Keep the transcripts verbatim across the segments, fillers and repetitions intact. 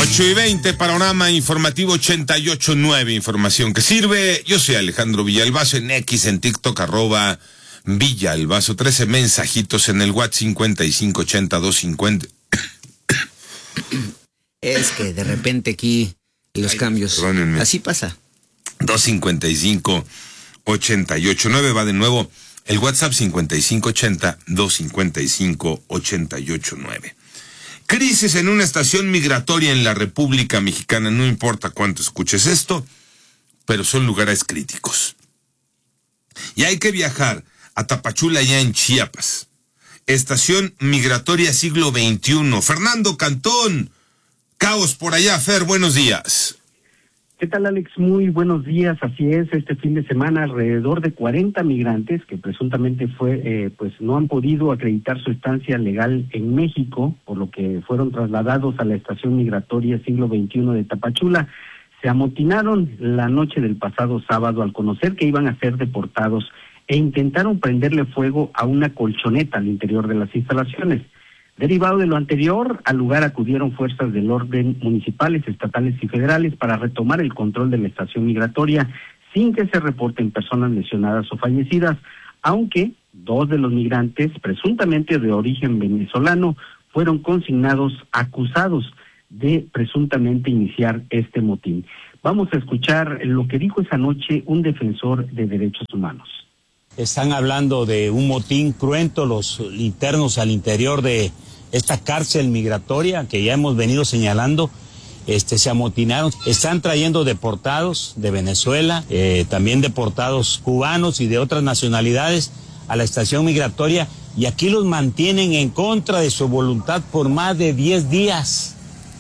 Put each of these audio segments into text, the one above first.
ocho y veinte, panorama informativo ochenta y ocho punto nueve, información que sirve. Yo soy Alejandro Villalbazo, en X, en TikTok, arroba Villalbazo, trece mensajitos en el WhatsApp cincuenta y cinco ochenta dos cincuenta. Es que de repente aquí los Ay, cambios, perdónenme. Así pasa. dos cincuenta y cinco ochenta y ocho nueve, va de nuevo el WhatsApp cincuenta y cinco ochenta dos cincuenta y cinco ochenta y ocho nueve. Crisis en una estación migratoria en la República Mexicana, no importa cuánto escuches esto, pero son lugares críticos. Y hay que viajar a Tapachula, ya en Chiapas. Estación migratoria siglo veintiuno. Fernando Cantón, caos por allá. Fer, buenos días. ¿Qué tal, Alex? Muy buenos días. Así es, este fin de semana alrededor de cuarenta migrantes que presuntamente fue, eh, pues no han podido acreditar su estancia legal en México, por lo que fueron trasladados a la estación migratoria siglo veintiuno de Tapachula. Se amotinaron la noche del pasado sábado al conocer que iban a ser deportados e intentaron prenderle fuego a una colchoneta al interior de las instalaciones. Derivado de lo anterior, al lugar acudieron fuerzas del orden municipales, estatales y federales para retomar el control de la estación migratoria sin que se reporten personas lesionadas o fallecidas, aunque dos de los migrantes, presuntamente de origen venezolano, fueron consignados acusados de presuntamente iniciar este motín. Vamos a escuchar lo que dijo esa noche un defensor de derechos humanos. Están hablando de un motín cruento los internos al interior de esta cárcel migratoria que ya hemos venido señalando. Este, se amotinaron, están trayendo deportados de Venezuela, eh, también deportados cubanos y de otras nacionalidades a la estación migratoria, y aquí los mantienen en contra de su voluntad por más de diez días.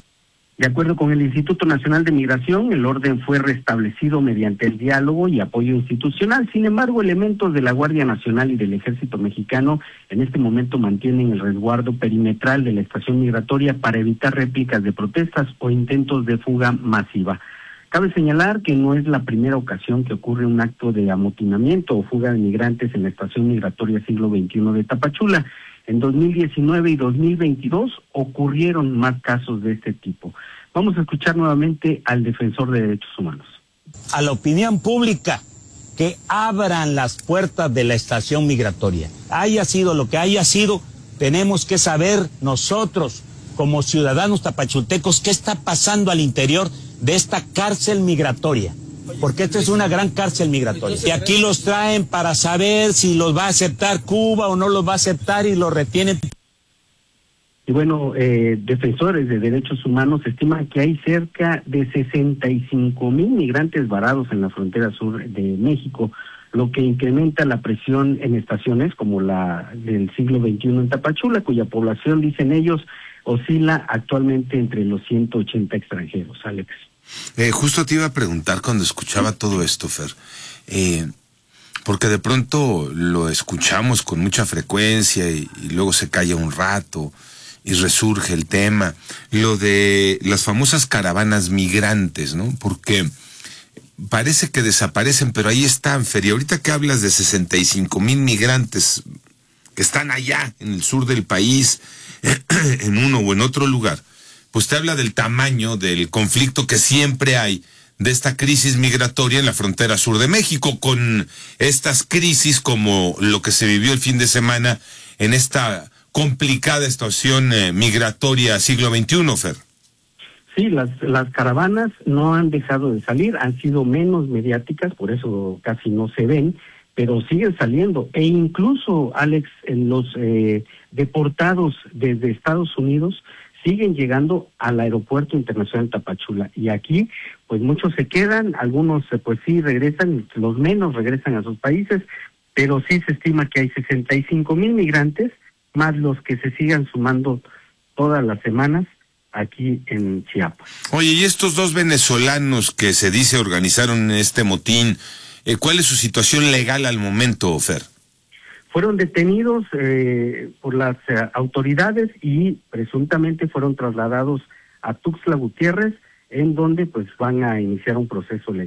De acuerdo con el Instituto Nacional de Migración, el orden fue restablecido mediante el diálogo y apoyo institucional. Sin embargo, elementos de la Guardia Nacional y del Ejército Mexicano en este momento mantienen el resguardo perimetral de la estación migratoria para evitar réplicas de protestas o intentos de fuga masiva. Cabe señalar que no es la primera ocasión que ocurre un acto de amotinamiento o fuga de migrantes en la estación migratoria siglo veintiuno de Tapachula. En dos mil diecinueve y dos mil veintidós ocurrieron más casos de este tipo. Vamos a escuchar nuevamente al defensor de derechos humanos. A la opinión pública, que abran las puertas de la estación migratoria. Haya sido lo que haya sido, tenemos que saber nosotros, como ciudadanos tapachultecos, qué está pasando al interior de esta cárcel migratoria. Porque esta es una gran cárcel migratoria. Y aquí los traen para saber si los va a aceptar Cuba o no los va a aceptar y los retienen. Y bueno, eh, defensores de derechos humanos estiman que hay cerca de sesenta y cinco mil migrantes varados en la frontera sur de México, lo que incrementa la presión en estaciones como la del siglo veintiuno en Tapachula, cuya población, dicen ellos, oscila actualmente entre los ciento ochenta extranjeros. Alex. Eh, justo te iba a preguntar cuando escuchaba todo esto, Fer, eh, porque de pronto lo escuchamos con mucha frecuencia y, y luego se calla un rato y resurge el tema, lo de las famosas caravanas migrantes, ¿no? Porque parece que desaparecen, pero ahí están, Fer, y ahorita que hablas de sesenta y cinco mil migrantes que están allá en el sur del país, en uno o en otro lugar, pues te habla del tamaño del conflicto que siempre hay, de esta crisis migratoria en la frontera sur de México, con estas crisis como lo que se vivió el fin de semana en esta complicada estación eh, migratoria siglo veintiuno, Fer. Sí, las, las caravanas no han dejado de salir, han sido menos mediáticas, por eso casi no se ven, pero siguen saliendo. E incluso, Alex, los eh, deportados desde Estados Unidos siguen llegando al aeropuerto internacional Tapachula, y aquí pues muchos se quedan, algunos pues sí regresan, los menos regresan a sus países, pero sí se estima que hay sesenta y cinco mil migrantes, más los que se sigan sumando todas las semanas aquí en Chiapas. Oye, y estos dos venezolanos que se dice organizaron este motín, eh, ¿cuál es su situación legal al momento, Fer? Fueron detenidos eh, por las eh, autoridades y presuntamente fueron trasladados a Tuxtla Gutiérrez, en donde pues van a iniciar un proceso legal.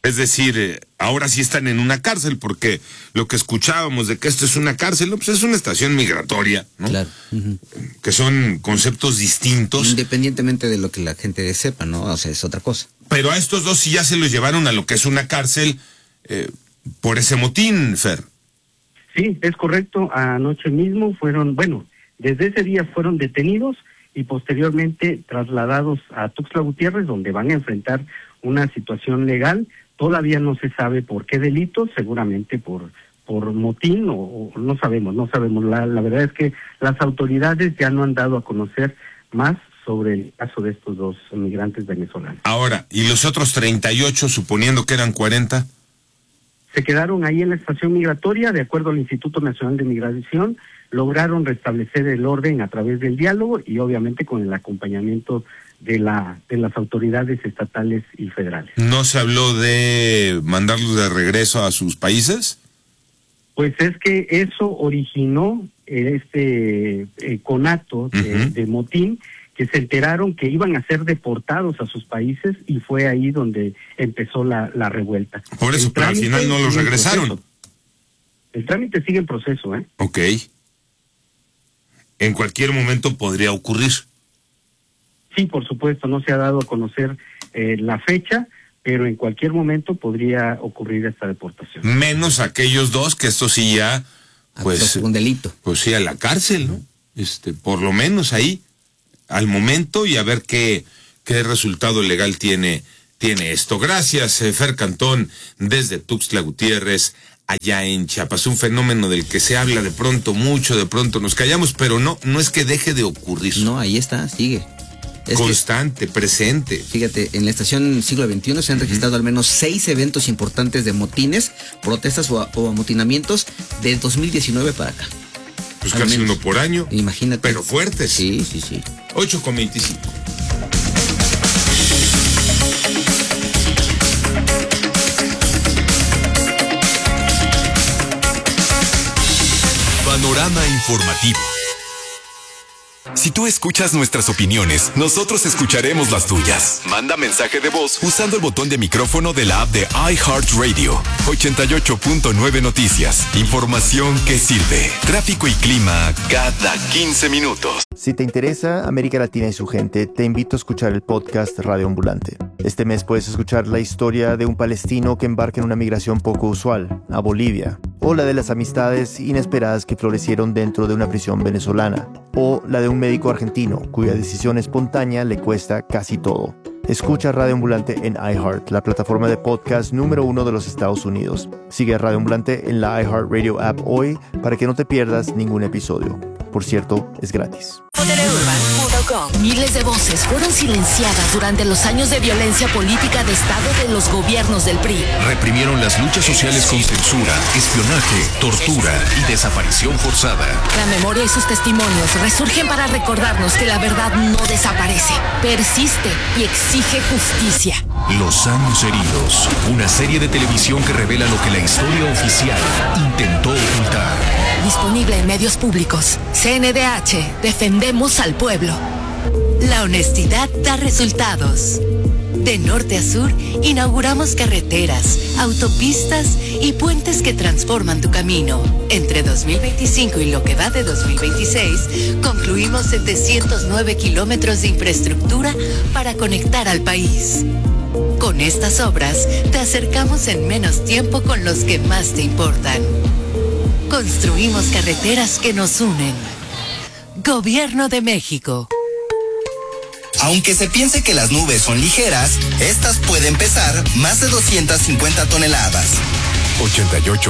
Es decir, eh, ahora sí están en una cárcel, porque lo que escuchábamos de que esto es una cárcel, no, pues es una estación migratoria, ¿no? Claro. Uh-huh. Que son conceptos distintos. Independientemente de lo que la gente sepa, ¿no? O sea, es otra cosa. Pero a estos dos sí ya se los llevaron a lo que es una cárcel eh, por ese motín, Fer. Sí, es correcto. Anoche mismo fueron, bueno, desde ese día fueron detenidos y posteriormente trasladados a Tuxtla Gutiérrez, donde van a enfrentar una situación legal. Todavía no se sabe por qué delito, seguramente por por motín o, o no sabemos, no sabemos. La, la verdad es que las autoridades ya no han dado a conocer más sobre el caso de estos dos migrantes venezolanos. Ahora, ¿y los otros treinta y ocho, suponiendo que eran cuarenta? Se quedaron ahí en la estación migratoria, de acuerdo al Instituto Nacional de Migración, lograron restablecer el orden a través del diálogo y obviamente con el acompañamiento de la de las autoridades estatales y federales. ¿No se habló de mandarlos de regreso a sus países? Pues es que eso originó este eh, conato de, uh-huh. de motín, que se enteraron que iban a ser deportados a sus países y fue ahí donde empezó la, la revuelta. Por eso, pero al final no los regresaron. El trámite sigue en proceso, ¿eh? Ok. En cualquier momento podría ocurrir. Sí, por supuesto, no se ha dado a conocer eh, la fecha, pero en cualquier momento podría ocurrir esta deportación. Menos aquellos dos, que esto sí ya, pues... un delito. Pues sí, a la cárcel, ¿no? Este, por lo menos ahí, al momento, y a ver qué, qué resultado legal tiene, tiene esto. Gracias, eh, Fer Cantón, desde Tuxtla Gutiérrez, allá en Chiapas. Un fenómeno del que se habla de pronto mucho, de pronto nos callamos, pero no, no es que deje de ocurrir. No, ahí está, sigue. Es constante, que, presente. Fíjate, en la estación Siglo veintiuno se han registrado uh-huh. al menos seis eventos importantes de motines, protestas o, o amotinamientos de dos mil diecinueve para acá. Pues al casi menos. Uno por año. Imagínate. Pero fuertes. Sí, sí, sí. ocho con veinticinco. Panorama informativo. Si tú escuchas nuestras opiniones, nosotros escucharemos las tuyas. Manda mensaje de voz usando el botón de micrófono de la app de iHeartRadio. ochenta y ocho punto nueve Noticias. Información que sirve. Tráfico y clima cada quince minutos. Si te interesa América Latina y su gente, te invito a escuchar el podcast Radio Ambulante. Este mes puedes escuchar la historia de un palestino que embarca en una migración poco usual, a Bolivia, o la de las amistades inesperadas que florecieron dentro de una prisión venezolana, o la de un médico argentino cuya decisión espontánea le cuesta casi todo. Escucha Radio Ambulante en iHeart, la plataforma de podcast número uno de los Estados Unidos. Sigue a Radio Ambulante en la iHeartRadio app hoy para que no te pierdas ningún episodio. Por cierto, es gratis. Miles de voces fueron silenciadas durante los años de violencia política de Estado de los gobiernos del P R I. Reprimieron las luchas sociales con censura, espionaje, tortura y desaparición forzada. La memoria y sus testimonios resurgen para recordarnos que la verdad no desaparece, persiste y exige justicia. Los años heridos, una serie de televisión que revela lo que la historia oficial intentó ocultar. Disponible en medios públicos. C N D H, defendemos al pueblo. La honestidad da resultados. De norte a sur, inauguramos carreteras, autopistas y puentes que transforman tu camino. Entre dos mil veinticinco y lo que va de dos mil veintiséis, concluimos setecientos nueve kilómetros de infraestructura para conectar al país. Con estas obras, te acercamos en menos tiempo con los que más te importan. Construimos carreteras que nos unen. Gobierno de México. Aunque se piense que las nubes son ligeras, estas pueden pesar más de doscientas cincuenta toneladas. ochenta y ocho